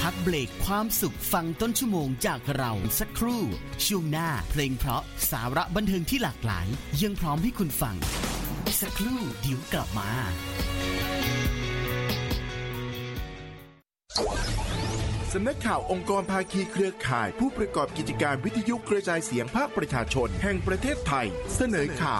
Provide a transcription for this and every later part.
พักเบรกความสุขฟังต้นชั่วโมงจากเราสักครู่ช่วงหน้าเพลงเพราะสาระบันเทิงที่หลากหลายยังพร้อมให้คุณฟังสักครู่เดี๋ยวกลับมาสำนักข่าวองค์กรภาคีเครือข่ายผู้ประกอบกิจการวิทยุกระจายเสียงภาคประชาชนแห่งประเทศไทยเสนอข่า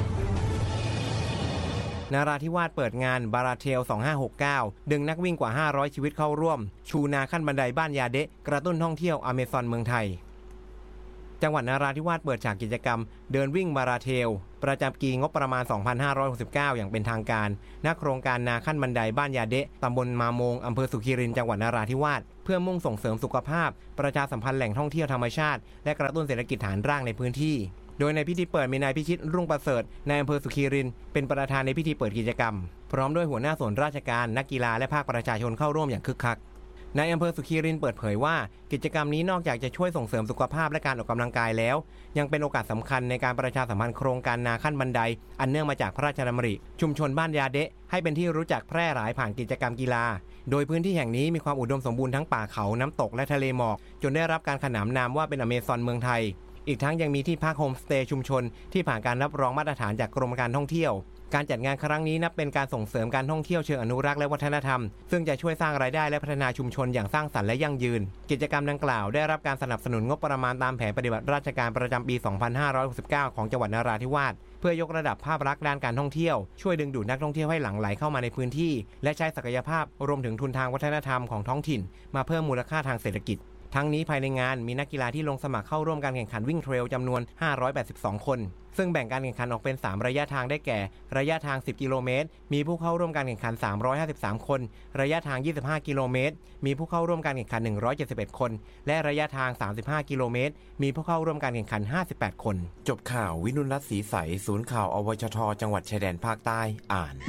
วนราธิวาสเปิดงานบาราเทล2569ดึงนักวิ่งกว่า500ชีวิตเข้าร่วมชูนาขั้นบันไดบ้านยาเดะกระตุ้นท่องเที่ยวอเมซอนเมืองไทยจังหวัดนราธิวาสเปิดฉากกิจกรรมเดินวิ่งบาราเทลประจำปีงบประมาณ2569อย่างเป็นทางการณโครงการนาขั้นบันไดบ้านยาเดะตำบลมาโมงอำเภอสุขีรินจังหวัดนราธิวาสเพื่อมุ่งส่งเสริมสุขภาพประชาสัมพันธ์แหล่งท่องเที่ยวธรรมชาติและกระตุ้นเศรษฐกิจฐานรากในพื้นที่โดยในพิธีเปิดมีนายพิชิตรุ่งประเสริฐนายอำเภอสุขีรินเป็นประธานในพิธีเปิดกิจกรรมพร้อมด้วยหัวหน้าส่วนราชการนักกีฬาและภาคประชาชนเข้าร่วมอย่างคึกคักนายอำเภอสุขีรินเปิดเผยว่ากิจกรรมนี้นอกจากจะช่วยส่งเสริมสุขภาพและการออกกำลังกายแล้วยังเป็นโอกาสสำคัญในการประชาสัมพันธ์โครงการนาขั้นบันไดอันเนื่องมาจากพระราชดำริชุมชนบ้านยาเดะให้เป็นที่รู้จักแพร่หลายผ่านกิจกรรมกีฬาโดยพื้นที่แห่งนี้มีความอุดมสมบูรณ์ทั้งป่าเขาน้ำตกและทะเลหมอกจนได้รับการขนานนามว่าเป็นอเมซอนเมืองไทยอีกทั้งยังมีที่พักโฮมสเตย์ชุมชนที่ผ่านการรับรองมาตรฐานจากกรมการท่องเที่ยวการจัดงานครั้งนี้นับเป็นการส่งเสริมการท่องเที่ยวเชิงอนุรักษ์และวัฒนธรรมซึ่งจะช่วยสร้างรายได้และพัฒนาชุมชนอย่างสร้างสรรค์และยั่งยืนกิจกรรมดังกล่าวได้รับการสนับสนุนงบประมาณตามแผนปฏิบัติราชการประจำปี 2569 ของจังหวัดนราธิวาสเพื่อยกระดับภาพลักษณ์ด้านการท่องเที่ยวช่วยดึงดูดนักท่องเที่ยวให้หลั่งไหลเข้ามาในพื้นที่และใช้ศักยภาพรวมถึงทุนทางวัฒนธรรมของท้องถิ่นมาเพิ่มมูลค่าทางเศรษฐกิจทั้งนี้ภายในงานมีนักกีฬาที่ลงสมัครเข้าร่วมการแข่งขันวิ่งเทรลจำนวน582คนซึ่งแบ่งการแข่งขันออกเป็น3ระยะทางได้แก่ระยะทาง10กิโลเมตรมีผู้เข้าร่วมการแข่งขัน353คนระยะทาง25กิโลเมตรมีผู้เข้าร่วมการแข่งขัน171คนและระยะทาง35กิโลเมตรมีผู้เข้าร่วมการแข่งขัน58คนจบข่าววินุรัตน์ศรีใสศูนย์ข่าวอวชทจังหวัดชายแดนภาคใต้อ่าน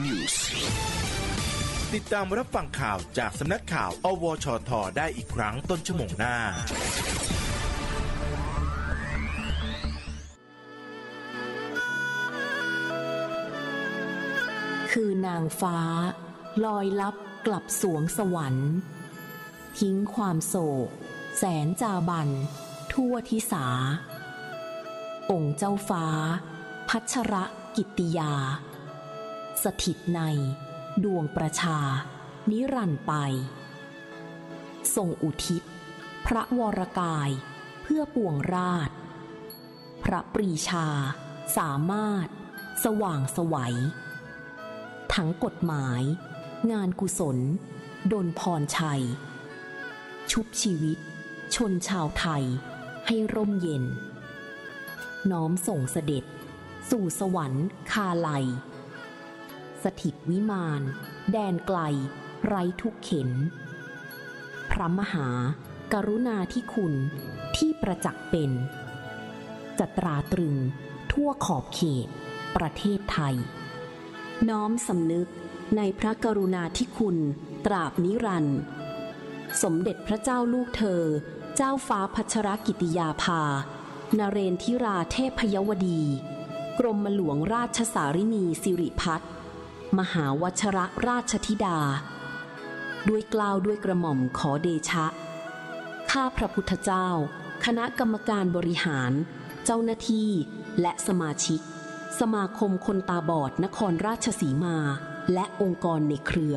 ติดตามรับฟังข่าวจากสำนักข่าวอวชทได้อีกครั้งต้นชั่วโมงหน้าคือนางฟ้าลอยลับกลับสวงสวรรค์ทิ้งความโศกแสนจาบันทั่วทิสาองค์เจ้าฟ้าพัชรกิตติยาสถิตในดวงประชานิรันดร์ไปทรงอุทิศพระวรกายเพื่อปวงราชพระปรีชาสามารถสว่างไสวทั้งกฎหมายงานกุศลดลพรชัยชุบชีวิตชนชาวไทยให้ร่มเย็นน้อมส่งเสด็จสู่สวรรค์คาไลสถิตวิมานแดนไกลไร้ทุกเข็ญพระมหากรุณาธิคุณที่ประจักษ์เป็นจะตราตรึงทั่วขอบเขตประเทศไทยน้อมสำนึกในพระกรุณาธิคุณตราบนิรันดร์สมเด็จพระเจ้าลูกเธอเจ้าฟ้าพัชรกิติยาภานเรนทิราเทพยวดีกรมหลวงราชสารินีสิริพัฒน์มหาวชรราชธิดาด้วยเกล้าด้วยกระหม่อมขอเดชะข้าพระพุทธเจ้าคณะกรรมการบริหารเจ้าหน้าที่และสมาชิกสมาคมคนตาบอดนครราชสีมาและองค์กรในเครือ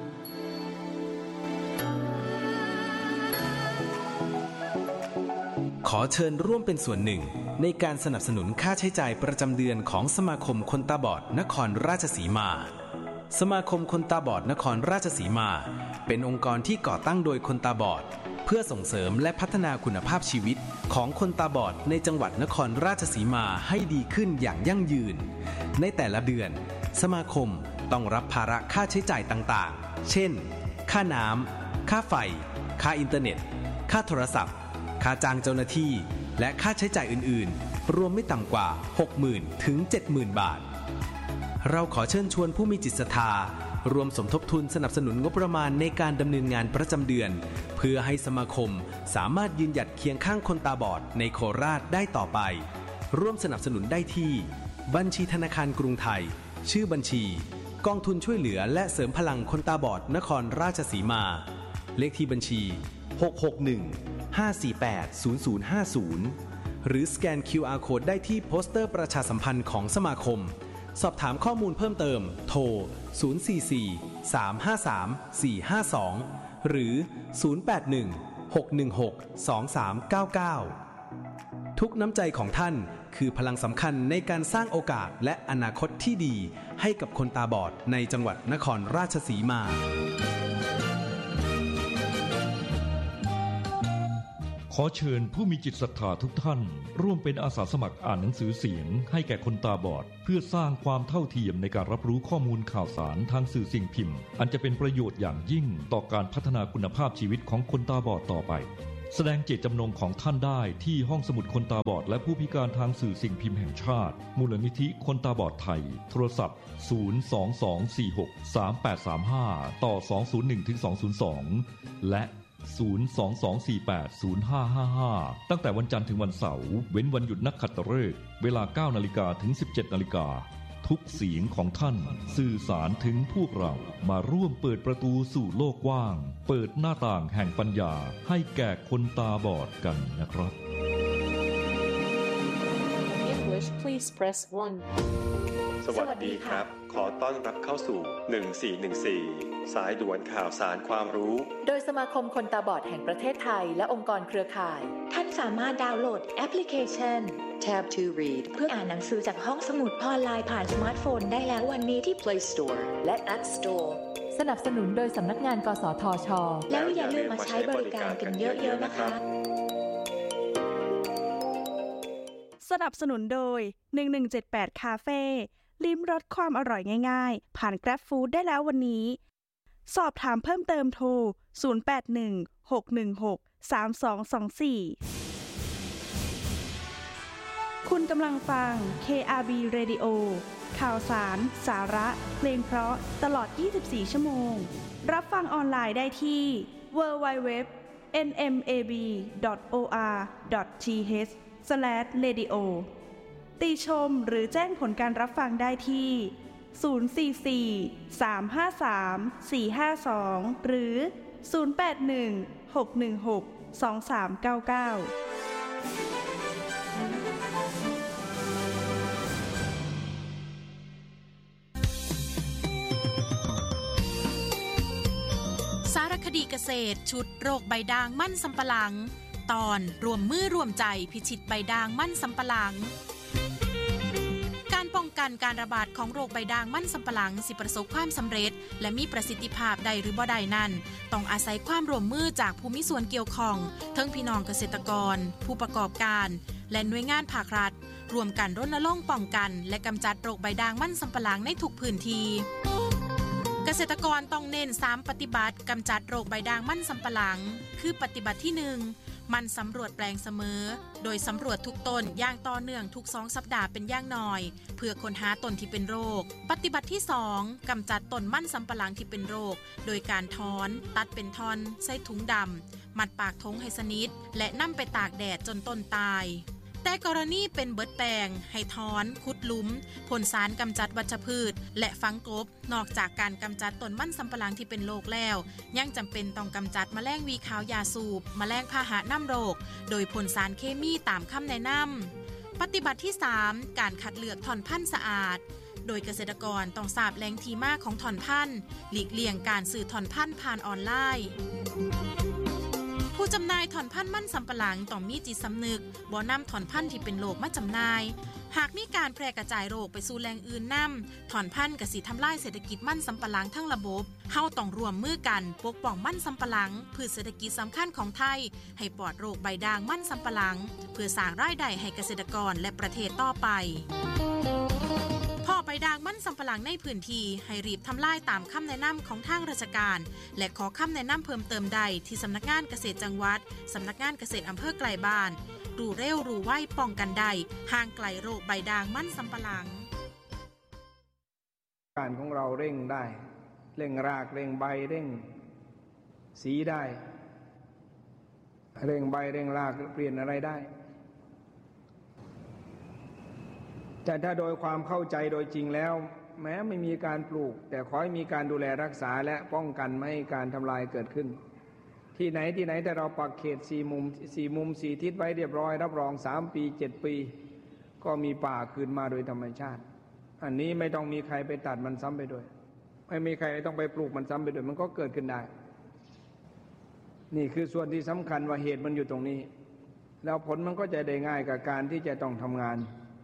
ขอเชิญร่วมเป็นส่วนหนึ่งในการสนับสนุนค่าใช้จ่ายประจำเดือนของสมาคมคนตาบอดนครราชสีมาสมาคมคนตาบอดนครราชสีมาเป็นองค์กรที่ก่อตั้งโดยคนตาบอดเพื่อส่งเสริมและพัฒนาคุณภาพชีวิตของคนตาบอดในจังหวัดนครราชสีมาให้ดีขึ้นอย่างยั่งยืนในแต่ละเดือนสมาคมต้องรับภาระค่าใช้จ่ายต่างๆเช่นค่าน้ำค่าไฟค่าอินเทอร์เน็ตค่าโทรศัพท์ค่าจ้างเจ้าหน้าที่และค่าใช้จ่ายอื่นๆรวมไม่ต่ำกว่า 60,000 ถึง 70,000 บาทเราขอเชิญชวนผู้มีจิตศรัทธารวมสมทบทุนสนับสนุนงบประมาณในการดำเนินงานประจำเดือนเพื่อให้สมาคมสามารถยืนหยัดเคียงข้างคนตาบอดในโคราชได้ต่อไปร่วมสนับสนุนได้ที่บัญชีธนาคารกรุงไทยชื่อบัญชีกองทุนช่วยเหลือและเสริมพลังคนตาบอดนครราชสีมาเลขที่บัญชีหรือสแกน QR Code ได้ที่โปสเตอร์ประชาสัมพันธ์ของสมาคมสอบถามข้อมูลเพิ่มเติมโทร044-353-452หรือ081-616-2399ทุกน้ำใจของท่านคือพลังสำคัญในการสร้างโอกาสและอนาคตที่ดีให้กับคนตาบอดในจังหวัดนครราชสีมาขอเชิญผู้มีจิตศรัทธาทุกท่านร่วมเป็นอาสาสมัครอ่านหนังสือเสียงให้แก่คนตาบอดเพื่อสร้างความเท่าเทียมในการรับรู้ข้อมูลข่าวสารทางสื่อสิ่งพิมพ์อันจะเป็นประโยชน์อย่างยิ่งต่อการพัฒนาคุณภาพชีวิตของคนตาบอดต่อไปแสดงเจตจำนงของท่านได้ที่ห้องสมุดคนตาบอดและผู้พิการทางสื่อสิ่งพิมพ์แห่งชาติมูลนิธิคนตาบอดไทยโทรศัพท์022463835ต่อ201-202และ022480555ตั้งแต่วันจันทร์ถึงวันเสาร์เว้นวันหยุดนักขัตฤกษ์เวลา 9:00 นถึง 17:00 นทุกเสียงของท่านสื่อสารถึงพวกเรามาร่วมเปิดประตูสู่โลกกว้างเปิดหน้าต่างแห่งปัญญาให้แก่คนตาบอดกันนะครับ English please press 1 สวัสดีครับขอต้อนรับเข้าสู่1414สายด่วนข่าวสารความรู้โดยสมาคมคนตาบอดแห่งประเทศไทยและองค์กรเครือข่ายท่านสามารถดาวน์โหลดแอปพลิเคชัน Tab to Read เพื่ออ่านหนังสือจากห้องสมุดออนไลน์ผ่านสมาร์ทโฟนได้แล้ววันนี้ที่ Play Store และ App Store สนับสนุนโดยสำนักงานกสทช.แล้วอย่าลืมมาใช้บริการกันเยอะๆนะคะสนับสนุนโดย1178คาเฟ่ลิ้มรสความอร่อยง่ายๆผ่าน Grab Food ได้แล้ววันนี้สอบถามเพิ่มเติมโทร0816163224คุณกำลังฟัง KRB Radio ข่าวสารสาระเพลงเพราะตลอด24ชั่วโมงรับฟังออนไลน์ได้ที่ www.nmab.or.th/radio ติชมหรือแจ้งผลการรับฟังได้ที่044-353-452หรือ081-616-2399 สารคดีเกษตรชุดโรคใบด่างมั่นสำปะหลังตอนรวมมือรวมใจพิชิตใบด่างมั่นสำปะหลังการป้องกันการระบาดของโรคใบด่างมั่นสำปะหลังสิประสบความสำเร็จและมีประสิทธิภาพใดหรือบ่ใดนั้นต้องอาศัยความร่วมมือจากผู้มีส่วนเกี่ยวข้องทั้งพี่น้องเกษตรกรผู้ประกอบการและหน่วยงานภาครัฐรวมกันรณรงค์ป้องกันและกำจัดโรคใบด่างมั่นสำปะหลังในทุกพื้นที่เกษตรกรต้องเน้น3ปฏิบัติกำจัดโรคใบด่างมั่นสำปะหลังคือปฏิบัติที่1มันสำรวจแปลงเสมอโดยสำรวจทุกต้นอย่างต่อเนื่องทุก2สัปดาห์เป็นอย่างน้อยเพื่อค้นหาต้นที่เป็นโรคปฏิบัติที่2กำจัดต้นมั่นสำปะหลังที่เป็นโรคโดยการถอนตัดเป็นท่อนใส่ถุงดำมัดปากทงให้สนิทและนำไปตากแดดจนต้นตายแต่กรณีเป็นเบิดแปลงให้ถอนขุดหลุมพ่นสารกำจัดวัชพืชและฝังกลบนอกจากการกำจัดต้นมั่นสำปะหลังที่เป็นโรคแล้วยังจำเป็นต้องกำจัดแมลงวีขาวยาสูบแมลงพาหะนำโรคโดยพ่นสารเคมีตามคำแนะนำปฏิบัติที่3การคัดเลือกถอนพันธุ์สะอาดโดยเกษตรกรต้องทราบแหล่งที่มาของถอนพันธุ์หลีกเลี่ยงการซื้อถอนพันธุ์ผ่านออนไลน์ผู้จำหน่ายถอนพันธุ์มั่นสำปะหลังต้องมีจิตสำนึกบ่นำถอนพันธุ์ที่เป็นโรคมาจำหน่ายหากมีการแพร่กระจายโรคไปสู่แหล่งอื่นนำถอนพันธุ์ก็สิทำลายเศรษฐกิจมั่นสำปะหลังทั้งระบบเฮาต้องร่วมมือกันปกป้องมั่นสำปะหลังพืชเศรษฐกิจสำคัญของไทยให้ปลอดโรคใบด่างมั่นสำปะหลังเพื่อสร้างรายได้ให้เกษตรกรและประเทศต่อไปพ่อใบด่างมั่นสำปะหลังในพื้นที่ให้รีบทำลายตามคำแนะนำของทางราชการและขอคำแนะนำเพิ่มเติมใดที่สำนักงานเกษตรจังหวัดสำนักงานเกษตรอำเภอไกลบ้านรู้เร็วรู้ไวป้องกันได้ห่างไกลโรคใบด่างมั่นสำปะหลังการของเราเร่งได้เร่งรากเร่งใบเร่งสีได้เร่งใบเร่งรากเปลี่ยนอะไรได้แต่ถ้าโดยความเข้าใจโดยจริงแล้วแม้ไม่มีการปลูกแต่ขอให้มีการดูแลรักษาและป้องกันไม่ให้การทำลายเกิดขึ้นที่ไหนแต่เราปักเขต4 มุม 4 ทิศไว้เรียบร้อยรับรอง3 ปี 7 ปีก็มีป่าคืนมาโดยธรรมชาติอันนี้ไม่ต้องมีใครไปตัดมันซ้ำไปด้วยไม่มีใครต้องไปปลูกมันซ้ำไปด้วยมันก็เกิดขึ้นได้นี่คือส่วนที่สำคัญว่าเหตุมันอยู่ตรงนี้แล้วผลมันก็จะได้ง่ายกับการที่จะต้องทำงาน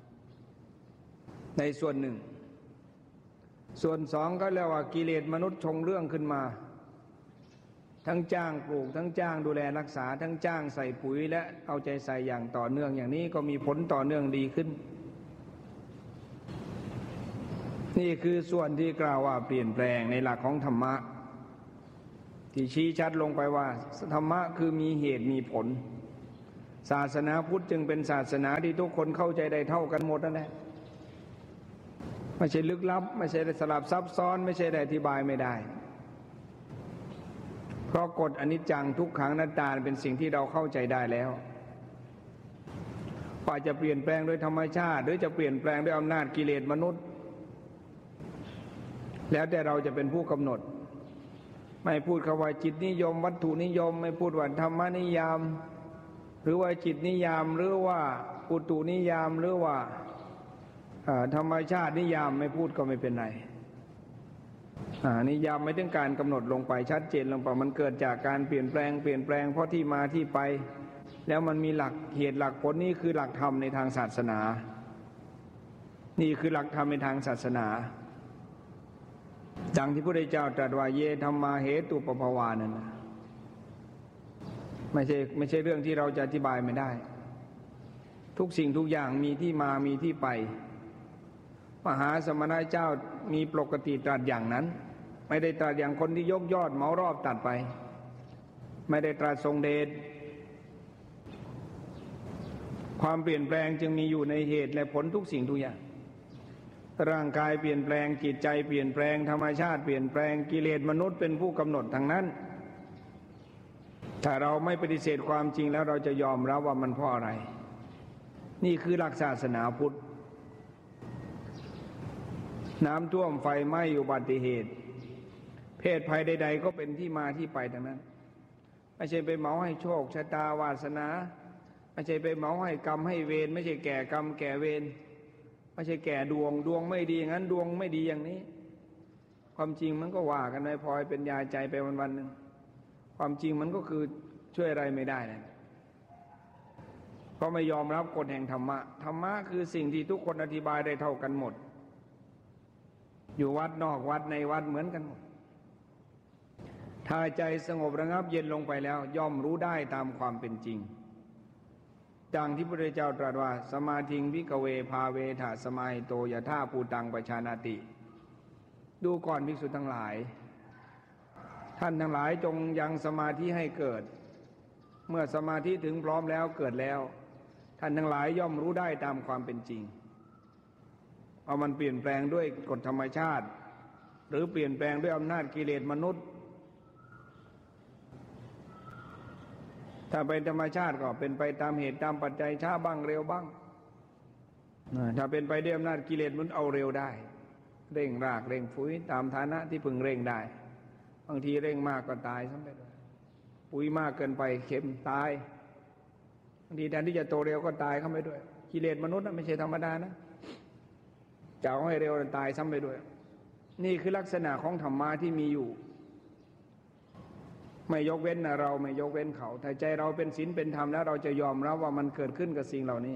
ในส่วนหนึ่งส่วนสองก็เรียกว่ากิเลสมนุษย์ชงเรื่องขึ้นมาทั้งจ้างปลูกทั้งจ้างดูแลรักษาทั้งจ้างใส่ปุ๋ยและเอาใจใส่อย่างต่อเนื่องอย่างนี้ก็มีผลต่อเนื่องดีขึ้นนี่คือส่วนที่กล่าวว่าเปลี่ยนแปลงในหลักของธรรมะที่ชี้ชัดลงไปว่าธรรมะคือมีเหตุมีผลศาสนาพุทธจึงเป็นศาสนาที่ทุกคนเข้าใจได้เท่ากันหมดนั่นแหละไม่ใช่ลึกลับไม่ใช่สลับซับซ้อนไม่ใช่ได้อธิบายไม่ได้เพราะกฎอนิจจังทุกขังอนัตตาเป็นสิ่งที่เราเข้าใจได้แล้วว่าจะเปลี่ยนแปลงโดยธรรมชาติหรือจะเปลี่ยนแปลงด้วยอำนาจกิเลสมนุษย์แล้วแต่เราจะเป็นผู้กำหนดไม่พูดคำว่าจิตนิยมวัตถุนิยมไม่พูดว่าธรรมนิยามหรือว่าจิตนิยามหรือว่าอุตุนิยามหรือว่าธรรมชาตินิยามไม่พูดก็ไม่เป็นไรนิยามไม่ถึงการกำหนดลงไปชัดเจนลงไปมันเกิดจากการเปลี่ยนแปลงเพราะที่มาที่ไปแล้วมันมีหลักเหตุหลักผลนี่คือหลักธรรมในทางศาสนานี่คือหลักธรรมในทางศาสนาดังที่พระพุทธเจ้าตรัสว่าเยธัมมาเหตุปภวานั่นไม่ใช่เรื่องที่เราจะอธิบายไม่ได้ทุกสิ่งทุกอย่างมีที่มามีที่ไปมหาสมณะเจ้ามีปกติตรัสอย่างนั้นไม่ได้ตรัสอย่างคนที่ยกยอดเหมารอบตัดไปไม่ได้ตรัสทรงเดชความเปลี่ยนแปลงจึงมีอยู่ในเหตุและผลทุกสิ่งทุกอย่างร่างกายเปลี่ยนแปลงจิตใจเปลี่ยนแปลงธรรมชาติเปลี่ยนแปลงกิเลสมนุษย์เป็นผู้กำหนดทั้งนั้นถ้าเราไม่ปฏิเสธความจริงแล้วเราจะยอมรับว่ามันเพราะอะไรนี่คือหลักศาสนาพุทธน้ำท่วมไฟไหม้อุบัติเหตุเพศภัยใดๆก็เป็นที่มาที่ไปทั้งนั้นไม่ใช่ไปเหมาให้โชคชะตาวาสนาไม่ใช่ไปเหมาให้กรรมให้เวรไม่ใช่แก่กรรมแก่เวรไม่ใช่แก่ดวงไม่ดีอย่างนั้นดวงไม่ดีอย่างนี้ความจริงมันก็ว่ากันไปพลอยเป็นยาใจไปวันๆนึงความจริงมันก็คือช่วยอะไรไม่ได้เลยเพราะไม่ยอมรับกฎแห่งธรรมะคือสิ่งที่ทุกคนอธิบายได้เท่ากันหมดอยู่วัดนอกวัดในวัดเหมือนกันหมดถ้าใจสงบระงับเย็นลงไปแล้วย่อมรู้ได้ตามความเป็นจริงดังที่พระพุทธเจ้าตรัสว่าสมาธิงภิกขเวภาเวทะสมาหิโตยะธาภูตังปชานาติดูก่อนภิกษุทั้งหลายท่านทั้งหลายจงยังสมาธิให้เกิดเมื่อสมาธิถึงพร้อมแล้วเกิดแล้วท่านทั้งหลายย่อมรู้ได้ตามความเป็นจริงเอามันเปลี่ยนแปลงด้วยกฎธรรมชาติหรือเปลี่ยนแปลงด้วยอำนาจกิเลสมนุษย์ถ้าเป็นธรรมชาติก็เป็นไปตามเหตุตามปัจจัยช้าบ้างเร็วบ้างถ้าเป็นไปด้วยอำนาจกิเลสมันเอาเร็วได้เร่งรากเร่งปุ๋ยตามฐานะที่พึงเร่งได้บางทีเร่งมากก็ตายซ้ำไปด้วยปุ๋ยมากเกินไปเข็มตายบางทีแทนที่จะโตเร็วก็ตายเข้าไปด้วยกิเลสมนุษย์ไม่ใช่ธรรมดานะจะเอาให้เร็วตายซ้ำไปด้วยนี่คือลักษณะของธรรมะที่มีอยู่ไม่ยกเว้นนะเราไม่ยกเว้นเขาถ้าใจเราเป็นศีลเป็นธรรมแล้วเราจะยอมรับว่ามันเกิดขึ้นกับสิ่งเหล่านี้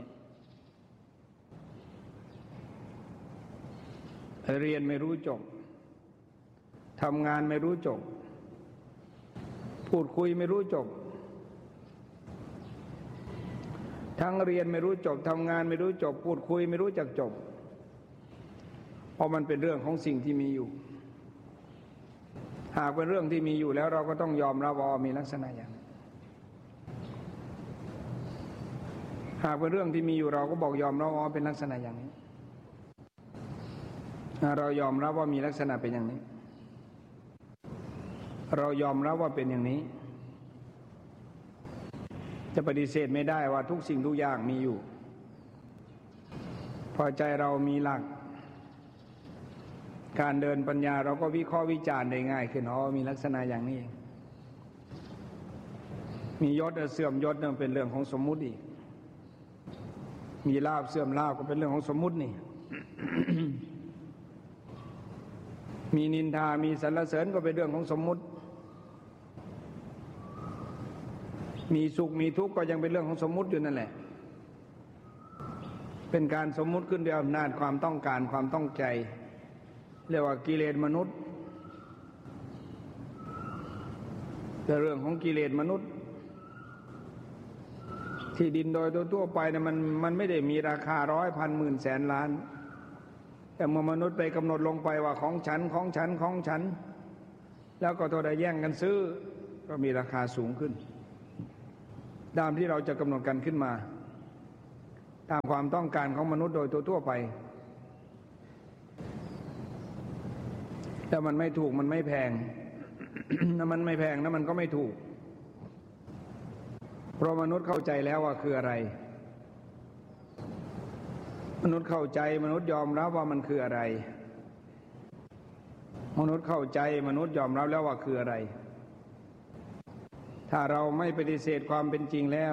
เรียนไม่รู้จบทำงานไม่รู้จบพูดคุยไม่รู้จบทั้งเรียนไม่รู้จบทำงานไม่รู้จบพูดคุยไม่รู้จักจบเพราะมันเป็นเรื่องของสิ่งที่มีอยู่หากเป็นเรื่องที่มีอยู่แล้วเราก็ต้องยอมรับว่ามีลักษณะอย่างนั้นหากเป็นเรื่องที่มีอยู่เราก็บอกยอมรับว่าเป็นลักษณะอย่างนี้เรายอมรับว่ามีลักษณะเป็นอย่างนี้เรายอมรับว่าเป็นอย่างนี้จะปฏิเสธไม่ได้ว่าทุกสิ่งทุกอย่างมีอยู่พอใจเรามีหลักการเดินปัญญาเราก็วิเคราะห์วิจารณ์ได้ง่ายขึ้นมีลักษณะอย่างนี้มียศเสื่อมยศนั่นเป็นเรื่องของสมมุติอีกมีลาภเสื่อมลาภก็เป็นเรื่องของสมมุตินี่ มีนินทามีสรรเสริญก็เป็นเรื่องของสมมุติมีสุขมีทุกข์ก็ยังเป็นเรื่องของสมมุติอยู่นั่นแหละเป็นการสมมุติขึ้นด้วยอำนาจความต้องการความต้องใจเรียกว่ากิเลสมนุษย์แต่เรื่องของกิเลสมนุษย์ที่ดินโดยทั่วไปเนี่ยมันไม่ได้มีราคาร้อยพันหมื่นแสนล้านแต่เมื่อมนุษย์ไปกำหนดลงไปว่าของฉันของฉันของฉันแล้วก็ตัวใดแย่งกันซื้อก็มีราคาสูงขึ้นตามที่เราจะกำหนดกันขึ้นมาตามความต้องการของมนุษย์โดยทั่วไปแต่มันไม่ถูกมันไม่แพง ถ้ามันไม่แพงนะมันก็ไม่ถูกเพราะมนุษย์เข้าใจแล้วว่าคืออะไรมนุษย์เข้าใจมนุษย์ยอมรับว่ามันคืออะไรมนุษย์เข้าใจมนุษย์ยอมรับแล้วว่าคืออะไรถ้าเราไม่ปฏิเสธความเป็นจริงแล้ว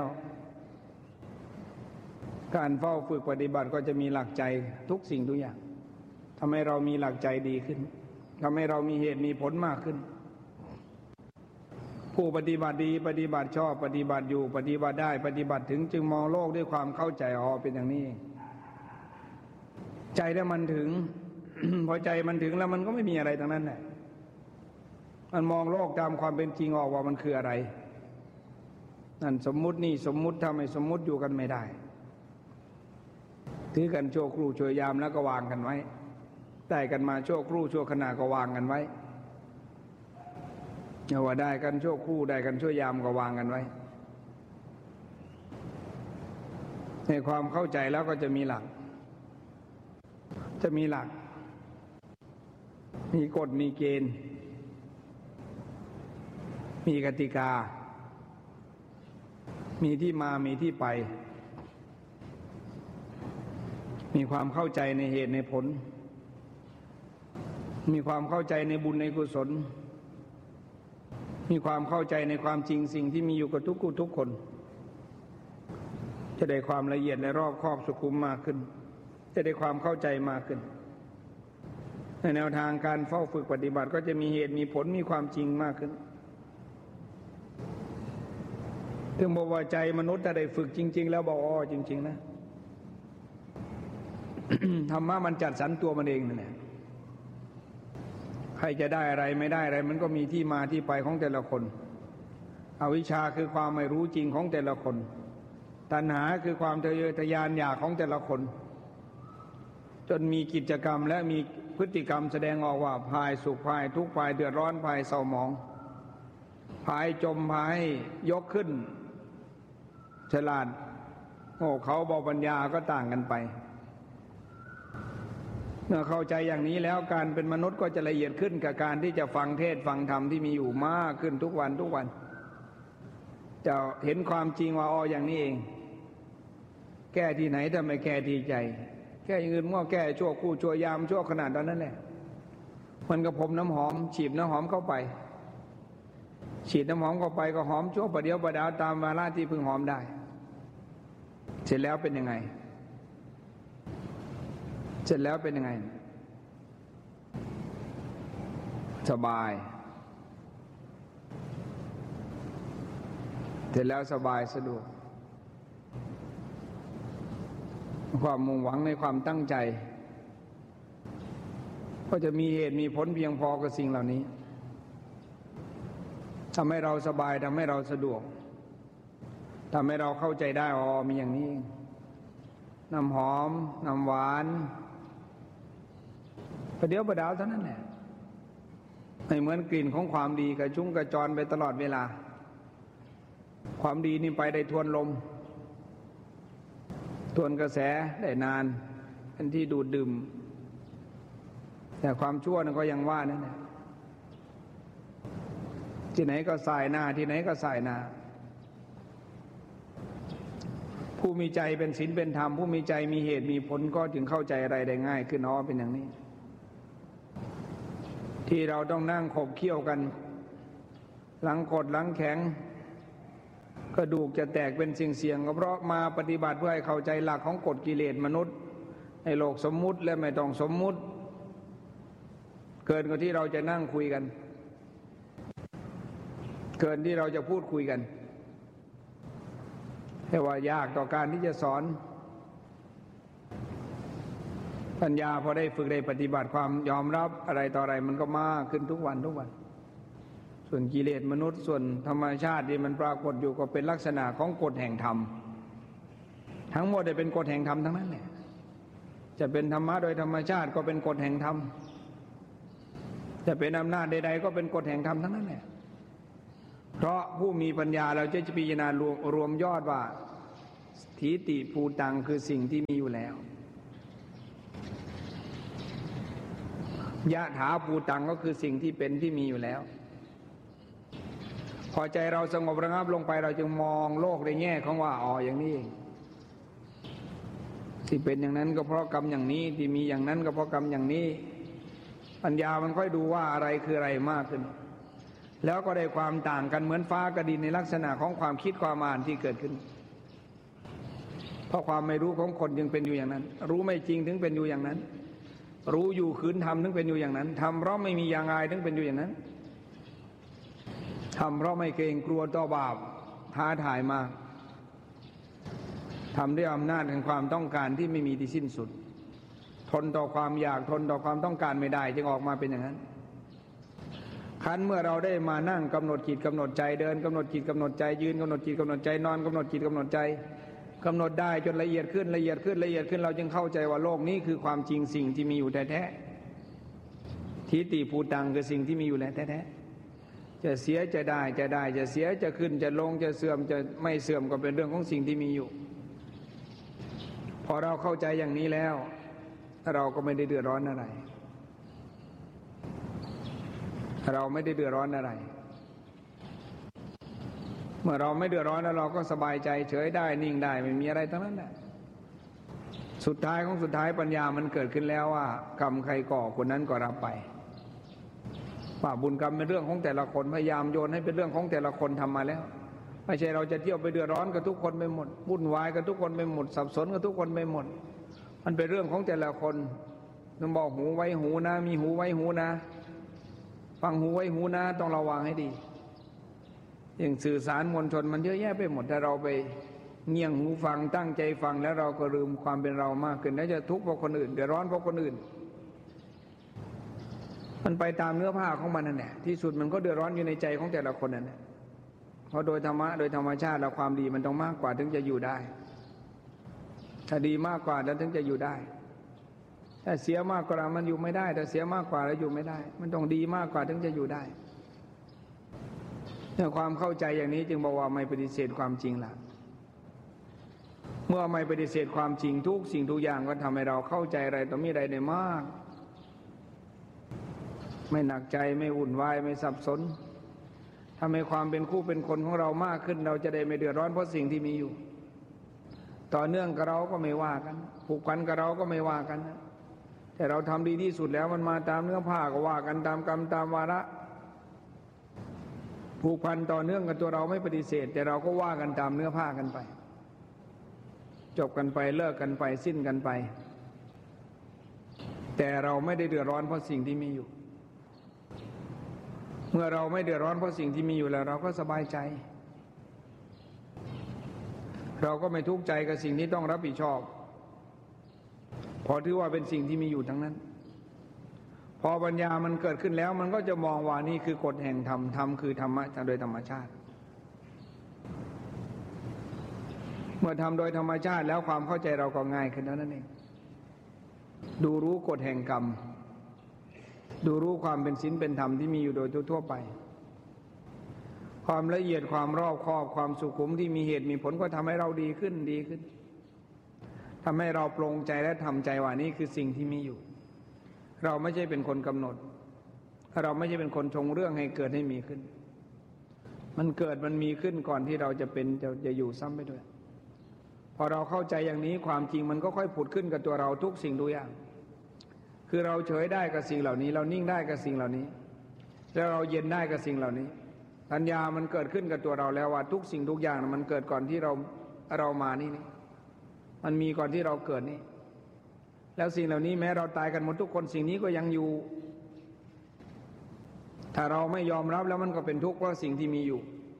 การเฝ้าฝึกปฏิบัติก็จะมีหลักใจทุกสิ่งทุกอย่างทำให้เรามีหลักใจดีขึ้นทำให้เรามีเหตุมีผลมากขึ้นผู้ปฏิบัติดีปฏิบัติชอบปฏิบัติอยู่ปฏิบัติได้ปฏิบัติถึงจึงมองโลกด้วยความเข้าใจเป็นอย่างนี้ใจถ้ามันถึง พอใจมันถึงแล้วมันก็ไม่มีอะไรทั้งนั้นแหละมันมองโลกตามความเป็นจริงออกว่ามันคืออะไรนั่นสมมุตินี่สมมุติทำให้สมมุติอยู่กันไม่ได้ถือกันชั่วครู่ชั่วยามแล้วก็วางกันไว้ได้กันมาชั่วครู่ชั่วขณะก็วางกันไว้อย่าว่าได้กันชั่วครู่ได้กันชั่วยามก็วางกันไว้ในความเข้าใจแล้วก็จะมีหลักมีกฎมีเกณฑ์มีกติกามีที่มามีที่ไปมีความเข้าใจในเหตุในผลมีความเข้าใจในบุญในกุศลมีความเข้าใจในความจริงสิ่งที่มีอยู่กับทุกคนจะได้ความละเอียดและรอบคอบสุขุมมากขึ้นจะได้ความเข้าใจมากขึ้นในแนวทางการเฝ้าฝึกปฏิบัติก็จะมีเหตุมีผลมีความจริงมากขึ้นถึงบอกว่าใจมนุษย์ถ้าได้ฝึกจริงๆแล้วบอกจริงๆนะ ธรรมะมันจัดสรรตัวมันเองนั่นแหละใครจะได้อะไรไม่ได้อะไรมันก็มีที่มาที่ไปของแต่ละคนอวิชชาคือความไม่รู้จริงของแต่ละคนตัณหาคือความทะเยอทะยานอยากของแต่ละคนจนมีกิจกรรมและมีพฤติกรรมแสดงออกว่าพายสุขพายทุกข์พายเดือดร้อนพายเศร้าหมองพายจมพายยกขึ้นฉลาดโง่เขาเบาปัญญาก็ต่างกันไปเมื่อเข้าใจอย่างนี้แล้วการเป็นมนุษย์ก็จะละเอียดขึ้นกับการที่จะฟังเทศฟังธรรมที่มีอยู่มากขึ้นทุกวันจะเห็นความจริงว่าอย่างนี้เองแก้ที่ไหนถ้าไม่แก้ที่ใจแก้อย่างอื่นก็แก้ชั่วครู่ชั่วยามชั่วขนาดนั้นแหละมันก็พรมน้ำหอมฉีดน้ำหอมเข้าไปฉีดน้ำหอมเข้าไปก็หอมชั่วประเดี๋ยวประดาวตามวาระที่พึงหอมได้เสร็จแล้วเป็นยังไงสบายเสร็จแล้วสบายสะดวกความมุ่งหวังในความตั้งใจก็จะมีเหตุมีผลเพียงพอกับสิ่งเหล่านี้ทำให้เราสบายทำให้เราสะดวกทำให้เราเข้าใจได้มีอย่างนี้น้ำหอมน้ำหวานประเดี๋ยวประดาวเท่านั้นแหละไม่เหมือนกลิ่นของความดีกระชุ่มกระจรไปตลอดเวลาความดีนี่ไปได้ทวนลมทวนกระแสได้นานเป็นที่ดูดดื่มแต่ความชั่วนั่นก็ยังว่านั่นแหละที่ไหนก็สายหน้าที่ไหนก็สายหน้าผู้มีใจเป็นศีลเป็นธรรมผู้มีใจมีเหตุมีผลก็จึงเข้าใจอะไรได้ง่ายขึ้นเป็นอย่างนี้ที่เราต้องนั่งขบเคี้ยวกันหลังกดหลังแข็งกระดูกจะแตกเป็นเสียงๆก็เพราะมาปฏิบัติเพื่อให้เข้าใจหลักของกฎกิเลสมนุษย์ในโลกสมมุติและไม่ต้องสมมุติเกินกว่าที่เราจะนั่งคุยกันเกินที่เราจะพูดคุยกันแต่ว่ายากต่อการที่จะสอนปัญญาพอได้ฝึกได้ปฏิบัติความยอมรับอะไรต่ออะไรมันก็มากขึ้นทุกวันส่วนกิเลสมนุษย์ส่วนธรรมชาติที่มันปรากฏอยู่ก็เป็นลักษณะของกฎแห่งธรรมทั้งหมดได้เป็นกฎแห่งธรรมทั้งนั้นแหละจะเป็นธรรมะโดยธรรมชาติก็เป็นกฎแห่งธรรมจะเป็นอำนาจใดๆก็เป็นกฎแห่งธรรมทั้งนั้นแหละเพราะผู้มีปัญญาเราจะพิจารณารวมยอดว่าถีติภูตังคือสิ่งที่มีอยู่แล้วยะถาภูตังก็คือสิ่งที่เป็นที่มีอยู่แล้วพอใจเราสงบระงับลงไปเราจึงมองโลกในแง่ของว่าอ๋ออย่างนี้เองที่เป็นอย่างนั้นก็เพราะกรรมอย่างนี้ที่มีอย่างนั้นก็เพราะกรรมอย่างนี้ปัญญามันค่อยดูว่าอะไรคืออะไรมากขึ้นแล้วก็ได้ความต่างกันเหมือนฟ้ากับดินในลักษณะของความคิดความอ่านที่เกิดขึ้นเพราะความไม่รู้ของคนจึงเป็นอยู่อย่างนั้นรู้ไม่จริงถึงเป็นอยู่อย่างนั้นรู้อยู่ขืนทำถึงเป็นอยู่อย่างนั้นทำเพราะไม่มีอย่างอายถึงเป็นอยู่อย่างนั้นทำเพราะไม่เกรงกลัวต่อบาปท้าทายมากทำด้วยอำนาจแห่งความต้องการที่ไม่มีที่สิ้นสุดทนต่อความอยากทนต่อความต้องการไม่ได้จึงออกมาเป็นอย่างนั้นคันเมื่อเราได้มานั่งกำหนดจิตกำหนดใจเดินกำหนดจิตกำหนดใจยืนกำหนดจิตกำหนดใจนอนกำหนดจิตกำหนดใจกำหนดได้จนละเอียดขึ้นละเอียดขึ้นละเอียดขึ้นเราจึงเข้าใจว่าโลกนี้คือความจริงสิ่งที่มีอยู่แท้ๆทิฏฐิภูตังคือสิ่งที่มีอยู่แล้วแท้ๆจะเสียจะได้จะเสียจะขึ้นจะลงจะเสื่อมจะไม่เสื่อมก็เป็นเรื่องของสิ่งที่มีอยู่พอเราเข้าใจอย่างนี้แล้วเราก็ไม่ได้เดือดร้อนอะไรเราไม่ได้เดือดร้อนอะไรเมื่อเราไม่เดือดร้อนแล้วเราก็สบายใจเฉยได้นิ่งได้ไม่มีอะไรทั้งนั้นแหละสุดท้ายของสุดท้ายปัญญามันเกิดขึ้นแล้วว่ากรรมใครก่อคนนั้นก็รับไปว่าบุญกรรมเป็นเรื่องของแต่ละคนพยายามโยนให้เป็นเรื่องของแต่ละคนทำมาแล้วไม่ใช่เราจะเที่ยวไปเดือดร้อนกับทุกคนไปหมดวุ่นวายกับทุกคนไปหมดสับสนกับทุกคนไปหมดมันเป็นเรื่องของแต่ละคนต้องบอกหูไว้หูนะมีหูไว้หูนะฟังหูไว้หูนะต้องระวังให้ดีอย่างสื่อสารมวลชนมันเยอะแยะไปหมดถ้าเราไปเงี่ยงหูฟังตั้งใจฟังแล้วเราก็ลืมความเป็นเรามากขึ้นแล้วจะทุกข์เพราะคนอื่นเดือดร้อนเพราะคนอื่นมันไปตามเนื้อผ้าของมันนั่นแหละที่สุดมันก็เดือดร้อนอยู่ในใจของแต่ละคนนั่นแหละเพราะโดยธรรมะโดยธรรมชาติแล้วความดีมันต้องมากกว่าถึงจะอยู่ได้ถ้าดีมากกว่าแล้วถึงจะอยู่ได้ถ้าเสียมากกว่ามันอยู่ไม่ได้แต่เสียมากกว่าแล้วอยู่ไม่ได้มันต้องดีมากกว่าถึงจะอยู่ได้เนี่ยความเข้าใจอย่างนี้จึงบอกว่าไม่ปฏิเสธความจริงล่ะเมื่อไม่ปฏิเสธความจริงทุกสิ่งทุกอย่างก็ทำให้เราเข้าใจอะไรต่อมีอะไรได้มากไม่หนักใจไม่วุ่นวายไม่สับสนทำให้ความเป็นคู่เป็นคนของเรามากขึ้นเราจะได้ไม่เดือดร้อนเพราะสิ่งที่มีอยู่ต่อเนื่องกับเราก็ไม่ว่ากันผูกพันกับเราก็ไม่ว่ากันแต่เราทำดีที่สุดแล้วมันมาตามเนื้อผ้าก็ว่ากันตามกรรมตามวาระผูกพันต่อเนื่องกับตัวเราไม่ปฏิเสธแต่เราก็ว่ากันตามเนื้อผ้ากันไปจบกันไปเลิกกันไปสิ้นกันไปแต่เราไม่ได้เดือดร้อนเพราะสิ่งที่มีอยู่เมื่อเราไม่เดือดร้อนเพราะสิ่งที่มีอยู่แล้วเราก็สบายใจเราก็ไม่ทุกข์ใจกับสิ่งที่ต้องรับผิดชอบพอถือว่าเป็นสิ่งที่มีอยู่ทั้งนั้นพอปัญญามันเกิดขึ้นแล้วมันก็จะมองว่านี่คือกฎแห่งธรรมธรรมคือธรรมะโดยธรรมชาติเมื่อทำโดยธรรมชาติแล้วความเข้าใจเราก็ง่ายขึ้นแล้วนั่นเองดูรู้กฎแห่งกรรมดูรู้ความเป็นศีลเป็นธรรมที่มีอยู่โดยทั่วไปความละเอียดความรอบคอบความสุขุมที่มีเหตุมีผลก็ทำให้เราดีขึ้นทำให้เราปรงใจและทำใจว่านี่คือสิ่งที่มีอยู่เราไม่ใช่เป็นคนกำหนดเราไม่ใช่เป็นคนชงเรื่องให้เกิดให้มีขึ้นมันเกิดมันมีขึ้นก่อนที่เราจะเป็นจะอยู่ซ้ำไปด้วยพอเราเข้าใจอย่างนี้ความจริงมันก็ค่อยผุดขึ้นกับตัวเราทุกสิ่งทุกอย่างคือเราเฉยได้กับสิ่งเหล่านี้เรานิ่งได้กับสิ่งเหล่านี้แล้วเราเย็นได้กับสิ่งเหล่านี้ปัญญามันเกิดขึ้นกับตัวเราแล้วว่าทุกสิ่งทุกอย่างมันเกิดก่อนที่เรามานี่มันมีก่อนที่เราเกิดนี่แล้วสิ่งเหล่านี้แม้เราตายกันหมดทุกคนสิ่งนี้ก็ยังอยู่ถ้าเราไม่ยอมรับแล้วมันก็เป็นทุกข์เพราะสิ่งที่มีอยู่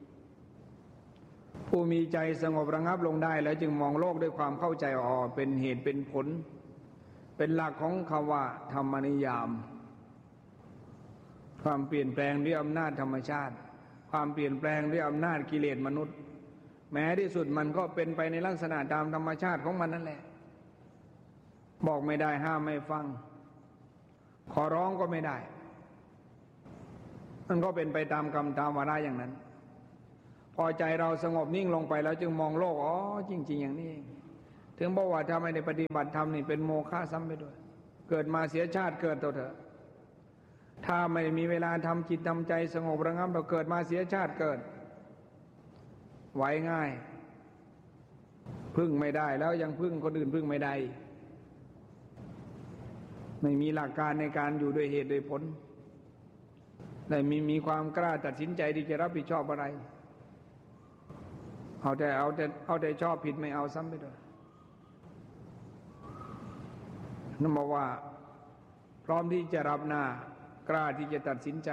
ผู้มีใจสงบระงับลงได้แล้วจึงมองโลกด้วยความเข้าใจเป็นเหตุเป็นผลเป็นหลักของคำว่าธรรมนิยามความเปลี่ยนแปลงด้วยอำนาจธรรมชาติความเปลี่ยนแปลงด้วยอำนาจกิเลสมนุษย์แม้ที่สุดมันก็เป็นไปในลักษณะตามธรรมชาติของมันนั่นแหละบอกไม่ได้ห้ามไม่ฟังขอร้องก็ไม่ได้มันก็เป็นไปตามกรรมตามวาระอย่างนั้นพอใจเราสงบนิ่งลงไปแล้วจึงมองโลกจริงๆอย่างนี้ถึงบอกว่าถ้าไม่ได้ปฏิบัติธรรมนี่เป็นโมฆะซ้ำไปด้วยเกิดมาเสียชาติเกิดตัวเถอะถ้าไม่มีเวลาทำจิตทำใจสงบระงับเราเกิดมาเสียชาติเกิดไหวง่ายพึ่งไม่ได้แล้วยังพึ่งคนอื่นพึ่งไม่ได้ไม่มีหลักการในการอยู่ด้วยเหตุด้วยผลได้มีความกล้าตัดสินใจที่จะรับผิดชอบอะไรเอาแต่ชอบผิดไม่เอาซ้ำไปด้วยนั่นบอกว่าพร้อมที่จะรับหน้ากล้าที่จะตัดสินใจ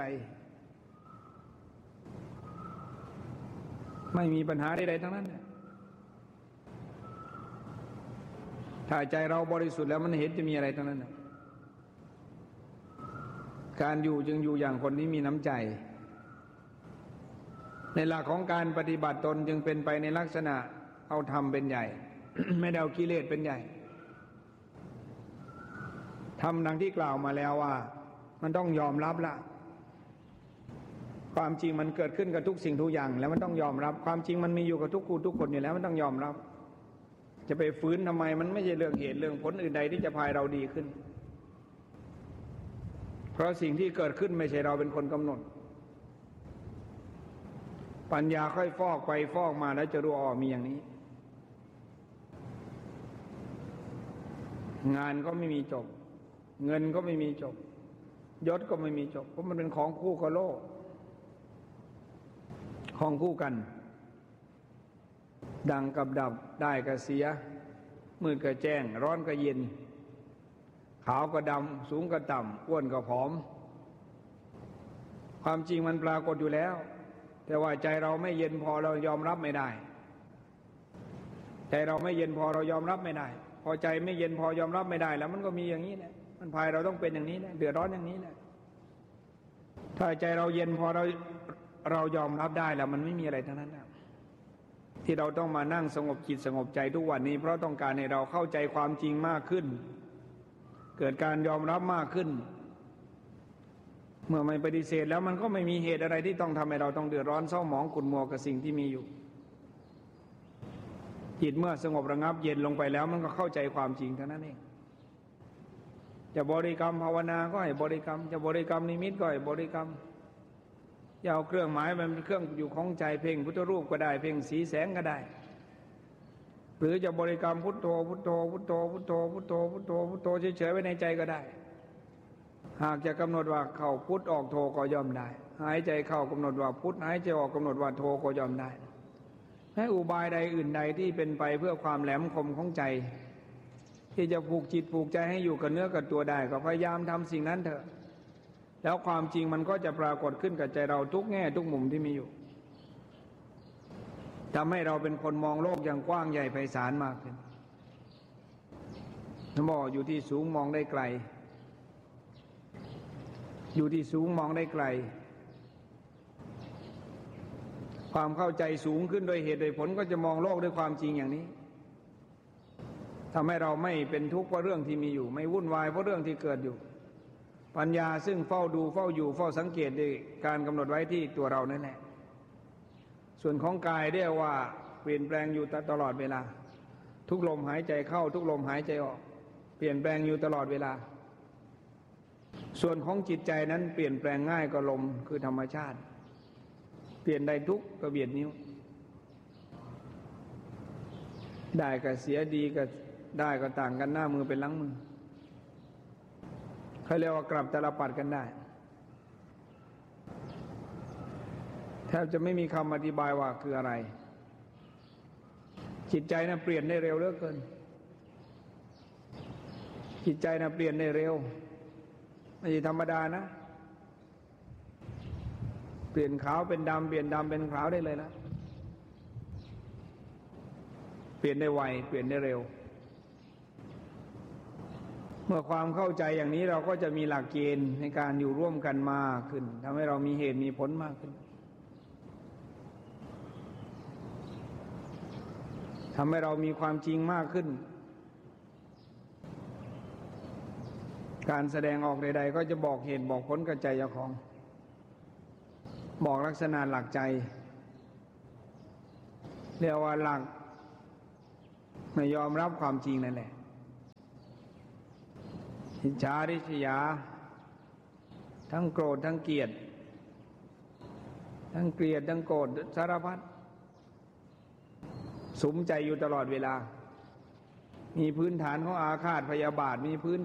ไม่มีปัญหาใดๆทั้งนั้นถ้าใจเราบริสุทธิ์แล้วมันเห็นจะมีอะไรทั้งนั้นการอยู่จึงอยู่อย่างคนที่มีน้ำใจในหลักของการปฏิบัติตนจึงเป็นไปในลักษณะเอาธรรมเป็นใหญ่ ไม่ได้เอากิเลสเป็นใหญ่ธรรมดังที่กล่าวมาแล้วว่ามันต้องยอมรับละความจริงมันเกิดขึ้นกับทุกสิ่งทุกอย่างแล้วมันต้องยอมรับความจริงมันมีอยู่กับทุกคนอยู่แล้วมันต้องยอมรับจะไปฝืนทำไมมันไม่ใช่เรื่องเหตุเรื่องผลอื่นใดที่จะพาเราดีขึ้นเพราะสิ่งที่เกิดขึ้นไม่ใช่เราเป็นคนกำหนดปัญญาค่อยฟอกไปฟอกมาแล้วจะรู้มีอย่างนี้งานก็ไม่มีจบเงินก็ไม่มีจบยศก็ไม่มีจบเพราะมันเป็นของคู่กับโลกของคู่กันดังกับดับได้กับเสียมืดกับแจ้งร้อนกับเย็นขาวกับดำสูงกับต่ำอ้วนกับผอมความจริงมันปรากฏอยู่แล้วแต่ว่าใจเราไม่เย็นพอเรายอมรับไม่ได้ใจเราไม่เย็นพอเรายอมรับไม่ได้พอใจไม่เย็นพอยอมรับไม่ได้แล้วมันก็มีอย่างนี้แหละมันพายเราต้องเป็นอย่างนี้แหละเดือดร้อนอย่างนี้แหละถ้าใจเราเย็นพอเรายอมรับได้แล้วมันไม่มีอะไรทั้งนั้นนะที่เราต้องมานั่งสงบจิตสงบใจทุกวันนี้เพราะต้องการให้เราเข้าใจความจริงมากขึ้นเกิดการยอมรับมากขึ้นเมื่อไม่ปฏิเสธแล้วมันก็ไม่มีเหตุอะไรที่ต้องทำให้เราต้องเดือดร้อนเศร้าหมองขุ่นมัวกับสิ่งที่มีอยู่จิตเมื่อสงบระงับเย็นลงไปแล้วมันก็เข้าใจความจริงเท่านั้นเองจะบริกรรมภาวนาก็ให้บริกรรมจะบริกรรมนิมิตก็ให้บริกรรมอย่าเอาเครื่องหมายมันเป็นเครื่องอยู่ของใจเพ่งพุทธรูปก็ได้เพ่งสีแสงก็ได้หรือจะบริกรรมพุทโธพุทโธพุทโธพุทโธพุทโธพุทโธพุทโธเฉยๆไว้ในใจก็ได้หากจะกำหนดว่าเข้าพุทออกโธก็ย่อมได้หายใจเข้ากำหนดว่าพุทหายใจออกกำหนดว่าโธก็ย่อมได้ให้อุบายใดอื่นใดที่เป็นไปเพื่อความแหลมคมของใจที่จะผูกจิตผูกใจให้อยู่กับเนื้อกับตัวได้ก็พยายามทำสิ่งนั้นเถอะแล้วความจริงมันก็จะปรากฏขึ้นกับใจเราทุกแง่ทุกมุมที่มีอยู่ทำให้เราเป็นคนมองโลกอย่างกว้างใหญ่ไพศาลมากขึ้นท่านบอกอยู่ที่สูงมองได้ไกลอยู่ที่สูงมองได้ไกลความเข้าใจสูงขึ้นโดยเหตุโดยผลก็จะมองโลกด้วยความจริงอย่างนี้ทำให้เราไม่เป็นทุกข์เพราะเรื่องที่มีอยู่ไม่วุ่นวายเพราะเรื่องที่เกิดอยู่ปัญญาซึ่งเฝ้าดูเฝ้าอยู่เฝ้าสังเกตด้วยการกำหนดไว้ที่ตัวเรานั่นแหละส่วนของกายเรียกว่าเปลี่ยนแปลงอยู่ตลอดเวลาทุกลมหายใจเข้าทุกลมหายใจออกเปลี่ยนแปลงอยู่ตลอดเวลาส่วนของจิตใจนั้นเปลี่ยนแปลงง่ายกว่าลมคือธรรมชาติเปลี่ยนได้ทุกกระเบียดนิ้วได้กับเสียดีกับได้ก็ต่างกันหน้ามือเป็นหลังมือเขาเรียกว่ากลับตลปัดกันได้แทบจะไม่มีคำอธิบายว่าคืออะไรจิตใจนะเปลี่ยนได้เร็วเหลือเกินจิตใจนะเปลี่ยนได้เร็วไม่ใช่ธรรมดานะเปลี่ยนขาวเป็นดำเปลี่ยนดำเป็นขาวได้เลยนะเปลี่ยนได้ไวเปลี่ยนได้เร็วเมื่อความเข้าใจอย่างนี้เราก็จะมีหลักเกณฑ์ในการอยู่ร่วมกันมากขึ้นทำให้เรามีเหตุมีผลมากขึ้นทำให้เรามีความจริงมากขึ้นการแสดงออกใดๆก็จะบอกเหตุบอกผลกับใจเจ้าของบอกลักษณะหลักใจเรียกว่าหลักไม่ยอมรับความจริงนั่นแหละอิจฉาริษยาทั้งโกรธทั้งเกลียดทั้งเกลียดทั้งโกรธสารพัดสุมใจอยู่ตลอดเวลามีพื้นฐานของอาฆาตพยาบาทมีพื้น